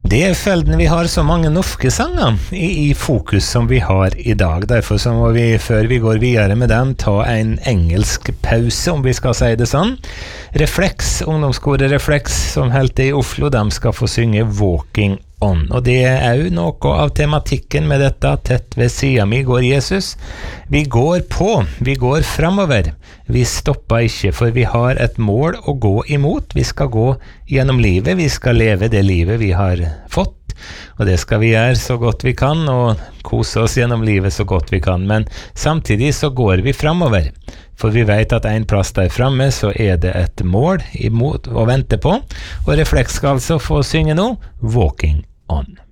Det sjelden vi har så mange norske sanger i fokus som vi har i dag. Derfor så må vi, før vi går videre med dem, ta en engelsk pause, om vi skal si det sånn. Reflex, ungdomskoret Reflex, som helt i Oslo, de skal få synge Walking On. Og det jo noe av tematikken med dette. Tett ved siden mi går Jesus. Vi går på, vi går fremover. Vi stopper ikke, for vi har et mål å gå imot. Vi skal gå gjennom livet, vi skal leve det livet vi har fått, og det skal vi gjøre så godt vi kan, og kose oss gjennom livet så godt vi kan. Men samtidig så går vi fremover, for vi vet at en plass der fremme så det et mål imot å vente på, og Reflex skal altså få synge nå, Walking On.